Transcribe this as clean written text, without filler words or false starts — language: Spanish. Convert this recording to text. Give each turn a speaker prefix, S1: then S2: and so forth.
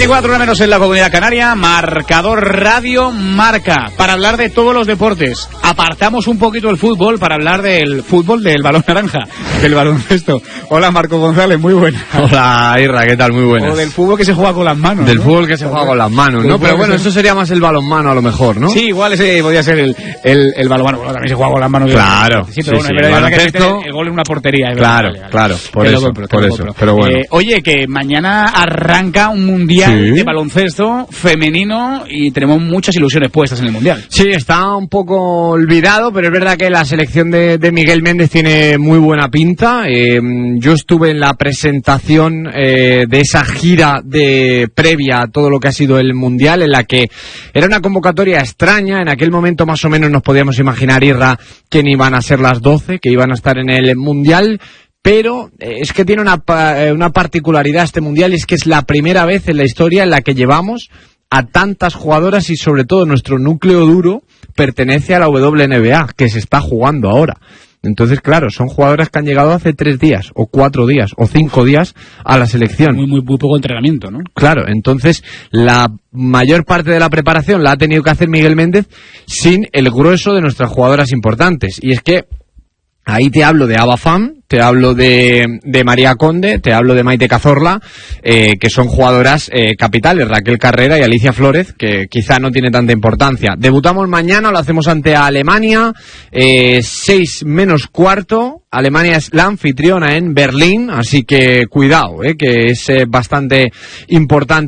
S1: 24, una menos en la Comunidad Canaria. Marcador Radio Marca. Para hablar de todos los deportes. Apartamos un poquito el fútbol para hablar del fútbol del balón naranja, del baloncesto. Hola, Marco González, muy buena.
S2: Hola, Irra, ¿qué tal? Muy buenas.
S1: O del fútbol que se juega con las manos.
S2: Del
S1: ¿no?
S2: fútbol que se juega con las manos, ¿no? Pero bueno, eso sería más el balonmano a lo mejor, ¿no?
S1: Sí, igual ese podría ser el balonmano. Bueno, también se juega con las manos.
S2: Claro.
S1: Sí, pero bueno, el baloncesto, el gol en una portería.
S2: Claro, claro, por eso. Pero bueno.
S1: Oye, que mañana arranca un mundial de baloncesto femenino y tenemos muchas ilusiones puestas en el mundial.
S2: Sí, está un poco olvidado, pero es verdad que la selección de Miguel Méndez tiene muy buena pinta. Yo estuve en la presentación de esa gira previa a todo lo que ha sido el mundial, en la que era una convocatoria extraña. En aquel momento más o menos nos podíamos imaginar, Irra, quién iban a ser las 12 que iban a estar en el mundial. Pero es que tiene una particularidad este mundial, y es que es la primera vez en la historia en la que llevamos a tantas jugadoras, y sobre todo nuestro núcleo duro pertenece a la WNBA, que se está jugando ahora. Entonces, claro, son jugadoras que han llegado hace 3 días, o 4 días, o 5 días a la selección.
S1: Muy poco entrenamiento, ¿no?
S2: Claro, entonces la mayor parte de la preparación la ha tenido que hacer Miguel Méndez sin el grueso de nuestras jugadoras importantes. Y es que ahí te hablo de Ava Fam, te hablo de María Conde, te hablo de Maite Cazorla, que son jugadoras capitales, Raquel Carrera y Alicia Flórez, que quizá no tiene tanta importancia. Debutamos mañana, lo hacemos ante Alemania, 6 menos cuarto. Alemania es la anfitriona en Berlín, así que cuidado, que es bastante importante